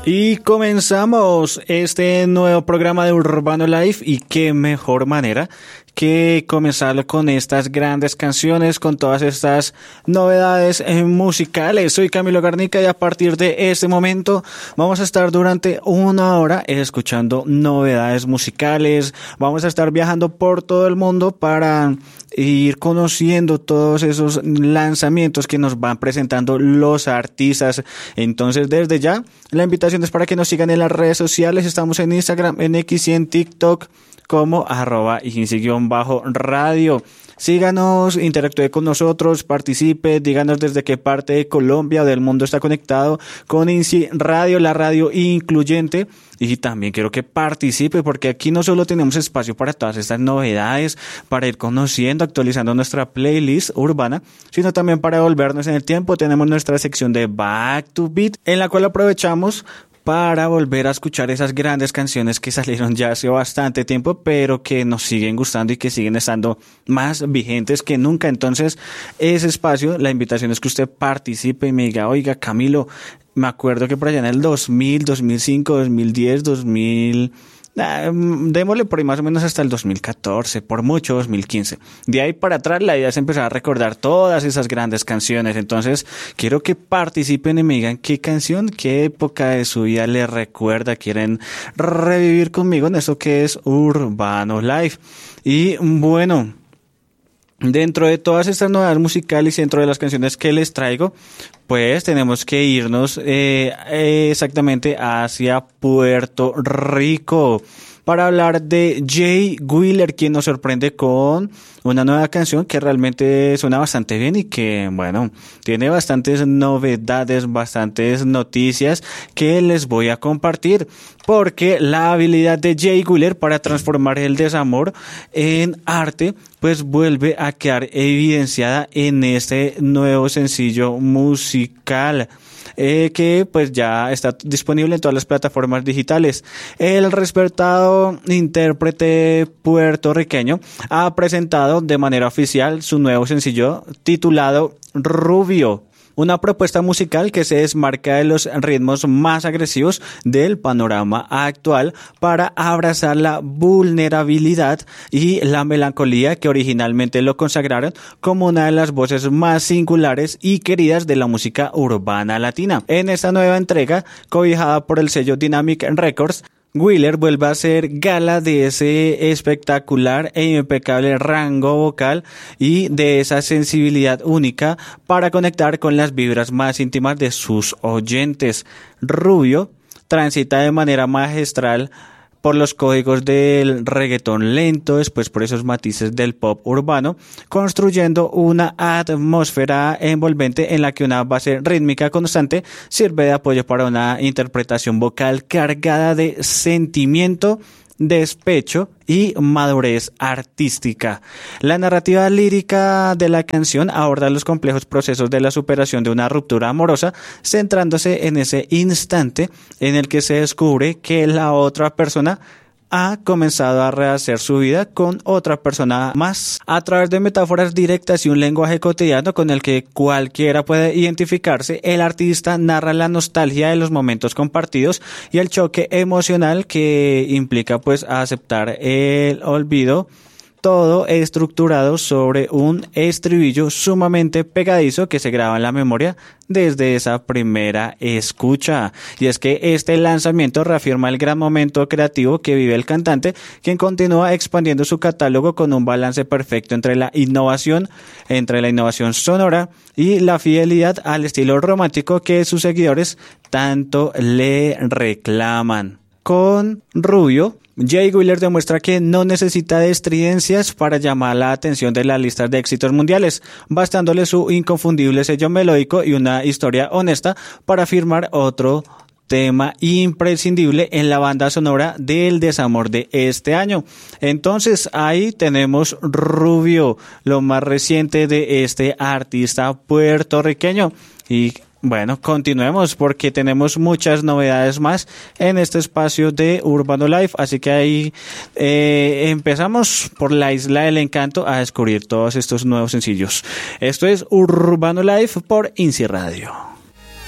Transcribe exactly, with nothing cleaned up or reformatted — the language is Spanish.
Y comenzamos este nuevo programa de Urbano Life, y qué mejor manera que comenzarlo con estas grandes canciones, con todas estas novedades eh, musicales. Soy Camilo Garnica y a partir de este momento vamos a estar durante una hora escuchando novedades musicales. Vamos a estar viajando por todo el mundo para ir conociendo todos esos lanzamientos que nos van presentando los artistas. Entonces, desde ya, la invitación es para que nos sigan en las redes sociales. Estamos en Instagram, en X y en TikTok como arroba radio. Síganos, interactúe con nosotros, participe, díganos desde qué parte de Colombia o del mundo está conectado con INSI Radio, la radio incluyente. Y también quiero que participe, porque aquí no solo tenemos espacio para todas estas novedades, para ir conociendo, actualizando nuestra playlist urbana, sino también para volvernos en el tiempo. Tenemos nuestra sección de Back to Beat, en la cual aprovechamos para volver a escuchar esas grandes canciones que salieron ya hace bastante tiempo, pero que nos siguen gustando y que siguen estando más vigentes que nunca. Entonces, ese espacio, la invitación es que usted participe y me diga: oiga, Camilo, me acuerdo que por allá en el dos mil, dos mil cinco, dos mil diez, dos mil... Ah, démosle por ahí más o menos hasta el dos mil catorce, por mucho dos mil quince. De ahí para atrás la idea es empezar a recordar todas esas grandes canciones. Entonces quiero que participen y me digan qué canción, qué época de su vida les recuerda, quieren revivir conmigo en eso que es Urbano Life. Y bueno, dentro de todas estas novedades musicales y dentro de las canciones que les traigo, pues tenemos que irnos eh, exactamente hacia Puerto Rico para hablar de Jay Wheeler, quien nos sorprende con una nueva canción que realmente suena bastante bien y que, bueno, tiene bastantes novedades, bastantes noticias que les voy a compartir, porque la habilidad de Jay Wheeler para transformar el desamor en arte pues vuelve a quedar evidenciada en este nuevo sencillo musical. Eh, que pues ya está disponible en todas las plataformas digitales. El respetado intérprete puertorriqueño ha presentado de manera oficial su nuevo sencillo titulado Rubio, una propuesta musical que se desmarca de los ritmos más agresivos del panorama actual para abrazar la vulnerabilidad y la melancolía que originalmente lo consagraron como una de las voces más singulares y queridas de la música urbana latina. En esta nueva entrega, cobijada por el sello Dynamic Records, Wheeler vuelve a hacer gala de ese espectacular e impecable rango vocal y de esa sensibilidad única para conectar con las vibras más íntimas de sus oyentes. Rubio transita de manera magistral por los códigos del reggaetón lento, después por esos matices del pop urbano, construyendo una atmósfera envolvente en la que una base rítmica constante sirve de apoyo para una interpretación vocal cargada de sentimiento, despecho y madurez artística. La narrativa lírica de la canción aborda los complejos procesos de la superación de una ruptura amorosa, centrándose en ese instante en el que se descubre que la otra persona ha comenzado a rehacer su vida con otra persona más. A través de metáforas directas y un lenguaje cotidiano con el que cualquiera puede identificarse, el artista narra la nostalgia de los momentos compartidos y el choque emocional que implica pues aceptar el olvido, todo estructurado sobre un estribillo sumamente pegadizo que se graba en la memoria desde esa primera escucha. Y es que este lanzamiento reafirma el gran momento creativo que vive el cantante, quien continúa expandiendo su catálogo con un balance perfecto entre la innovación, entre la innovación sonora y la fidelidad al estilo romántico que sus seguidores tanto le reclaman. Con Rubio, Jay Wheeler demuestra que no necesita de estridencias para llamar la atención de las listas de éxitos mundiales, bastándole su inconfundible sello melódico y una historia honesta para firmar otro tema imprescindible en la banda sonora del desamor de este año. Entonces ahí tenemos Rubio, lo más reciente de este artista puertorriqueño. Y bueno, continuemos porque tenemos muchas novedades más en este espacio de Urbano Life, así que ahí eh, empezamos por la Isla del Encanto a descubrir todos estos nuevos sencillos. Esto es Urbano Life por INSI Radio.